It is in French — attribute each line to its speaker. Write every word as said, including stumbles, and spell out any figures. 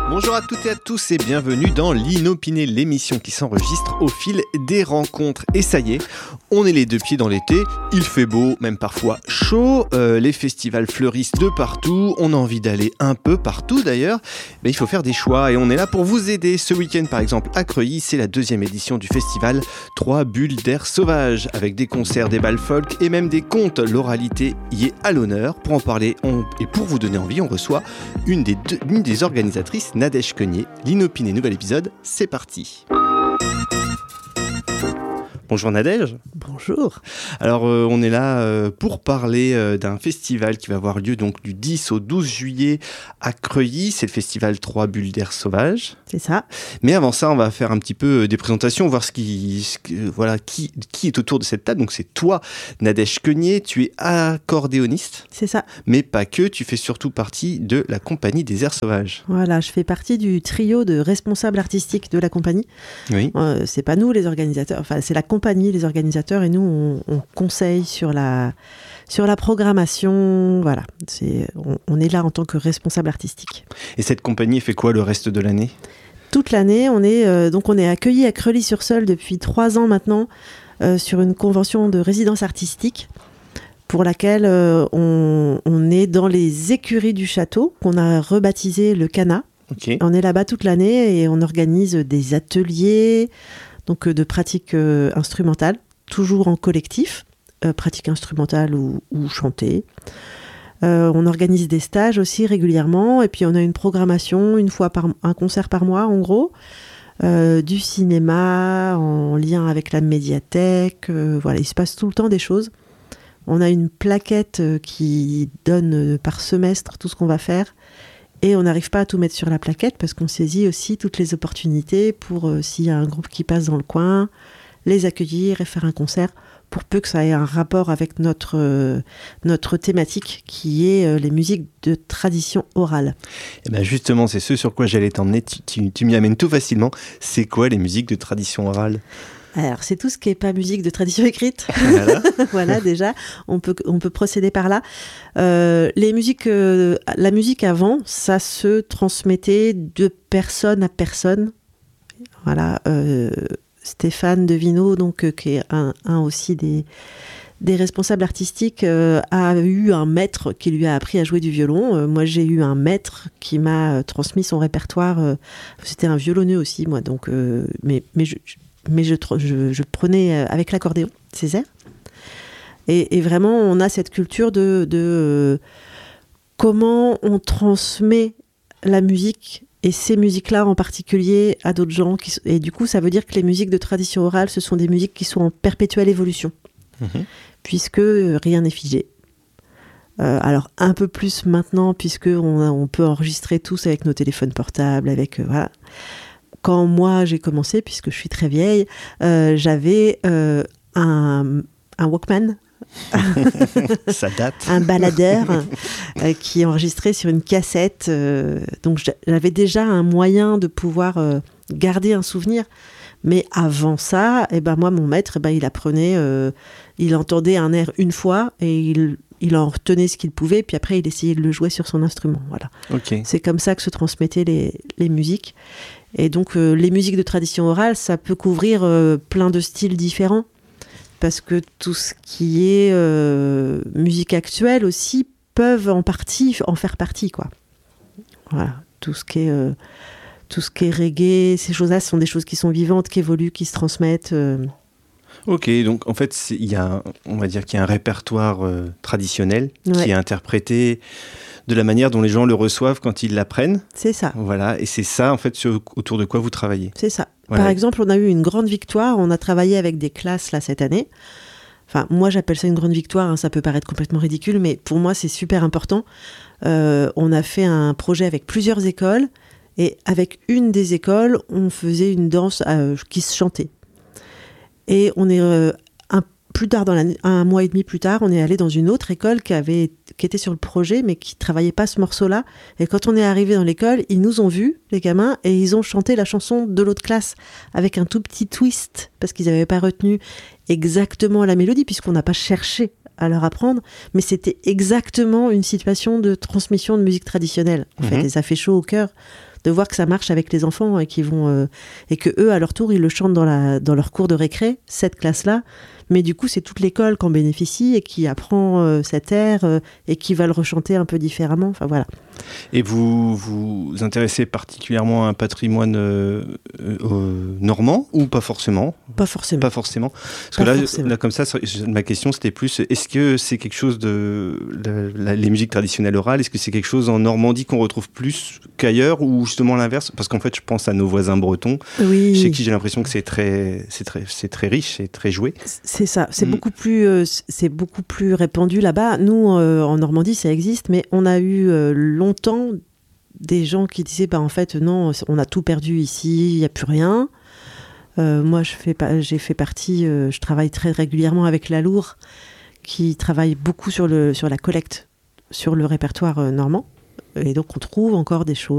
Speaker 1: Bonjour à toutes et à tous et bienvenue dans l'Inopiné, l'émission qui s'enregistre au fil des rencontres. Et ça y est, on est les deux pieds dans l'été, il fait beau, même parfois chaud, euh, les festivals fleurissent de partout, on a envie d'aller un peu partout d'ailleurs, mais il faut faire des choix et on est là pour vous aider. Ce week-end par exemple à Creuilly, c'est la deuxième édition du festival trois bulles d'air sauvage, avec des concerts, des balles folk et même des contes. L'oralité y est à l'honneur. Pour en parler on, et pour vous donner envie, on reçoit une des, deux, une des organisatrices, Nadège Quenier. L'Inopiné, nouvel épisode, c'est parti. Bonjour Nadège.
Speaker 2: Bonjour.
Speaker 1: Alors euh, on est là euh, pour parler euh, d'un festival qui va avoir lieu donc du dix au douze juillet à Creuilly. C'est le festival trois bulles d'air sauvage.
Speaker 2: C'est ça.
Speaker 1: Mais avant ça, on va faire un petit peu euh, des présentations, voir ce qui, ce qui, euh, voilà, qui, qui est autour de cette table. Donc c'est toi, Nadège Quenier, tu es accordéoniste.
Speaker 2: C'est ça.
Speaker 1: Mais pas que, tu fais surtout partie de la compagnie des airs sauvages.
Speaker 2: Voilà, je fais partie du trio de responsables artistiques de la compagnie.
Speaker 1: Oui.
Speaker 2: Euh, c'est pas nous les organisateurs, enfin c'est la compagnie, les organisateurs, et nous on, on conseille sur la, sur la programmation. Voilà, c'est, on, on est là en tant que responsable artistique.
Speaker 1: Et cette compagnie fait quoi le reste de l'année ?
Speaker 2: Toute l'année, on est euh, donc on est accueillis à Creuilly-sur-Seulles depuis trois ans maintenant euh, sur une convention de résidence artistique pour laquelle euh, on, on est dans les écuries du château qu'on a rebaptisé le Cana.
Speaker 1: Okay.
Speaker 2: On est là-bas toute l'année et on organise des ateliers donc euh, de pratique euh, instrumentale, toujours en collectif, euh, pratique instrumentale ou, ou chantée. Euh, on organise des stages aussi régulièrement et puis on a une programmation, une fois par un concert par mois en gros, euh, du cinéma en lien avec la médiathèque. Euh, voilà, il se passe tout le temps des choses. On a une plaquette euh, qui donne euh, par semestre tout ce qu'on va faire. Et on n'arrive pas à tout mettre sur la plaquette parce qu'on saisit aussi toutes les opportunités pour, euh, s'il y a un groupe qui passe dans le coin, les accueillir et faire un concert, pour peu que ça ait un rapport avec notre, euh, notre thématique qui est euh, les musiques de tradition orale.
Speaker 1: Et ben justement, c'est ce sur quoi j'allais t'emmener, tu, tu, tu m'y amènes tout facilement. C'est quoi les musiques de tradition orale ?
Speaker 2: Alors, c'est tout ce qui n'est pas musique de tradition écrite. Voilà, voilà déjà, on peut, on peut procéder par là. Euh, les musiques, euh, la musique avant, ça se transmettait de personne à personne. Voilà, euh, Stéphane Devino, donc, euh, qui est un, un aussi des, des responsables artistiques, euh, a eu un maître qui lui a appris à jouer du violon. Euh, moi, j'ai eu un maître qui m'a euh, transmis son répertoire. Euh, c'était un violonneux aussi, moi, donc, euh, mais, mais je... mais je, je, je prenais avec l'accordéon ces airs. Et, et vraiment, on a cette culture de, de euh, comment on transmet la musique, et ces musiques-là en particulier, à d'autres gens. Qui, et du coup, ça veut dire que les musiques de tradition orale, ce sont des musiques qui sont en perpétuelle évolution, mmh. puisque rien n'est figé. Euh, alors, un peu plus maintenant, puisqu'on on peut enregistrer tous avec nos téléphones portables, avec... Euh, voilà. Quand moi j'ai commencé, puisque je suis très vieille, euh, j'avais euh, un, un Walkman,
Speaker 1: ça date,
Speaker 2: un baladeur euh, qui enregistrait sur une cassette. Euh, donc j'avais déjà un moyen de pouvoir euh, garder un souvenir. Mais avant ça, eh ben moi mon maître, eh ben il apprenait, euh, il entendait un air une fois et il il en retenait ce qu'il pouvait, puis après il essayait de le jouer sur son instrument. Voilà. Okay. C'est comme ça que se transmettaient les, les musiques. Et donc euh, les musiques de tradition orale, ça peut couvrir euh, plein de styles différents, parce que tout ce qui est euh, musique actuelle aussi peuvent en partie en faire partie, quoi. Voilà, tout ce qui est euh, tout ce qui est reggae, ces choses-là, ce sont des choses qui sont vivantes, qui évoluent, qui se transmettent. Euh.
Speaker 1: Ok, donc en fait, il y a, on va dire qu'il y a un répertoire euh, traditionnel ouais. qui est interprété de la manière dont les gens le reçoivent quand ils l'apprennent. C'est ça. Voilà, et c'est ça, en fait, sur, autour de quoi vous travaillez.
Speaker 2: C'est ça. Voilà. Par exemple, on a eu une grande victoire, on a travaillé avec des classes, là, cette année. Enfin, moi, j'appelle ça une grande victoire, hein, ça peut paraître complètement ridicule, mais pour moi, c'est super important. Euh, on a fait un projet avec plusieurs écoles, et avec une des écoles, on faisait une danse euh, qui se chantait. Et on est euh, un, plus tard, dans l'année, un mois et demi plus tard, on est allé dans une autre école qui, avait, qui était sur le projet, mais qui ne travaillait pas ce morceau-là. Et quand on est arrivé dans l'école, ils nous ont vus, les gamins, et ils ont chanté la chanson de l'autre classe avec un tout petit twist, parce qu'ils n'avaient pas retenu exactement la mélodie, puisqu'on n'a pas cherché à leur apprendre, mais c'était exactement une situation de transmission de musique traditionnelle, en mmh. fait, et ça fait chaud au cœur de voir que ça marche avec les enfants et qu'ils vont euh, et que eux à leur tour ils le chantent dans la dans leur cours de récré, cette classe-là. Mais du coup, c'est toute l'école qui en bénéficie et qui apprend euh, cet air euh, et qui va le rechanter un peu différemment. Enfin, voilà.
Speaker 1: Et vous vous intéressez particulièrement à un patrimoine euh, euh, normand ou pas forcément ?
Speaker 2: Pas forcément.
Speaker 1: Pas forcément. Parce
Speaker 2: pas
Speaker 1: que là,
Speaker 2: forcément.
Speaker 1: là, comme ça, ma question c'était plus, est-ce que c'est quelque chose de... La, la, les musiques traditionnelles orales, est-ce que c'est quelque chose en Normandie qu'on retrouve plus qu'ailleurs ou justement l'inverse ? Parce qu'en fait, je pense à nos voisins bretons,
Speaker 2: oui.
Speaker 1: chez qui j'ai l'impression que c'est très, c'est très, c'est très riche, c'est très joué.
Speaker 2: C'est ça, c'est, mmh. beaucoup, plus, euh, c'est beaucoup plus répandu là-bas. Nous, euh, en Normandie, ça existe, mais on a eu euh, longtemps des gens qui disaient bah, en fait, non, on a tout perdu ici, il n'y a plus rien. Euh, moi, je fais pas, j'ai fait partie, euh, je travaille très régulièrement avec la Lour, qui travaille beaucoup sur, le, sur la collecte, sur le répertoire euh, normand. Et donc, on trouve encore des choses.